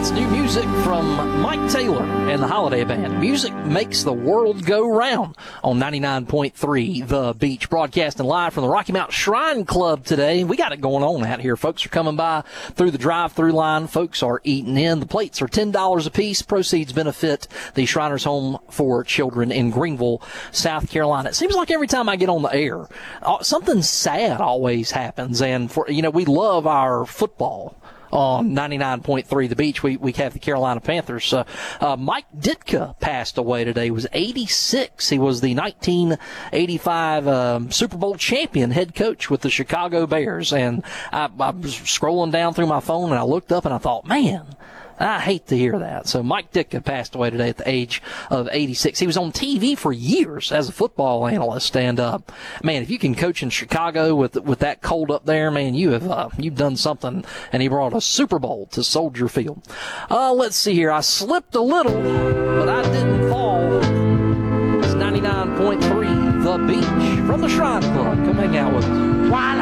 That's new music from Mike Taylor and the Holiday Band. Music makes the world go round on 99.3 The Beach. Broadcasting live from the Rocky Mountain Shrine Club today. We got it going on out here. Folks are coming by through the drive-through line. Folks are eating in. The plates are $10 a piece. Proceeds benefit the Shriners Home for Children in Greenville, South Carolina. It seems like every time I get on the air, something sad always happens. And we love our football. On 99.3 The Beach, we have the Carolina Panthers. Mike Ditka passed away today. He was 86. He was the 1985 Super Bowl champion head coach with the Chicago Bears. And I was scrolling down through my phone, and I looked up, and I thought, man, I hate to hear that. So Mike Ditka passed away today at the age of 86. He was on TV for years as a football analyst. And, man, if you can coach in Chicago with that cold up there, man, you've done something. And he brought a Super Bowl to Soldier Field. Let's see here. I slipped a little, but I didn't fall. It's 99.3 The Beach from the Shrine Club. Come hang out with us.